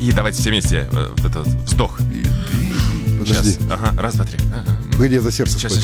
И давайте все вместе вот этот вздох. Подожди. Сейчас. Ага, раз, два, три. Ага. Где за сердце? Сейчас, схватит?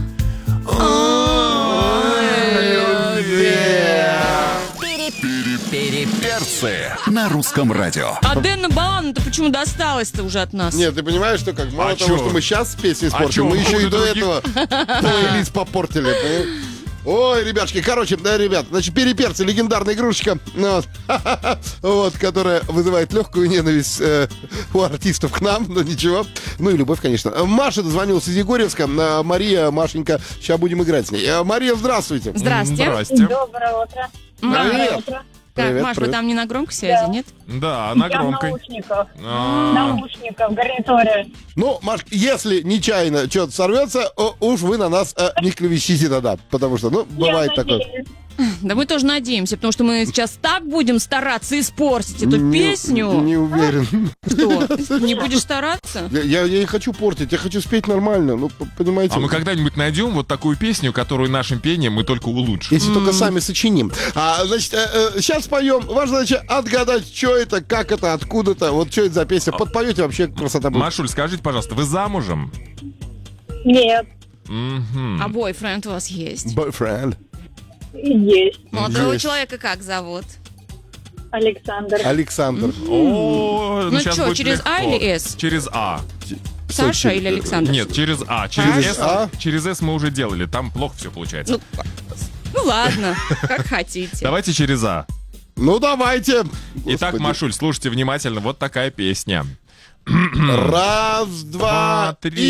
Переперцы на русском радио. А Дэна Балана-то почему досталось-то уже от нас? Нет, ты понимаешь, что как мало А того, чё? что мы сейчас песни А чё, испортим, мы еще и у до других? этого плейлист попортили. понимаешь? Ой, ребятушки, короче, да, ребят, значит, переперцы, легендарная игрушечка, ну, вот, которая вызывает легкую ненависть у артистов к нам, но ничего. Ну и любовь, конечно. Маша дозвонилась из Егорьевска. Мария, Машенька, сейчас будем играть с ней. Мария, здравствуйте. Здрасте. Здрасте. Доброе утро. Привет. Как, Привет, Маш, привет. вы там не на громкой связи, Да. нет? Да, на Я в громкой. наушниках. А, Наушниках, в гарнитуре. Ну, Маш, если нечаянно что-то сорвется, уж вы на нас не клевещите тогда, потому что, ну, бывает Я такое. надеюсь. Да мы тоже надеемся, потому что мы сейчас так будем стараться испортить эту песню. Не уверен. Что, не будешь стараться? Я не хочу портить, я хочу спеть нормально, ну, понимаете. А мы когда-нибудь найдем вот такую песню, которую нашим пением мы только улучшим. Если только сами сочиним. Значит, сейчас поем. Ваша задача отгадать, что это, как это, откуда-то. Вот что это за песня. Подпоете, вообще красота будет. Машуль, скажите, пожалуйста, вы замужем? Нет, Мгм. А бойфренд у вас есть? Boyfriend. есть. Молодого Есть. человека как зовут? Александр. Александр. О, Ну щас чё, будет через А легко. или С? Через А. Саша или Александр? Нет, через А. Через Через С, А? через С мы уже делали. Там плохо все получается. Ну ладно, как хотите. Давайте через А. Ну, давайте. Итак, Господи. Машуль, слушайте внимательно. Вот такая песня. Раз, два, Два, три.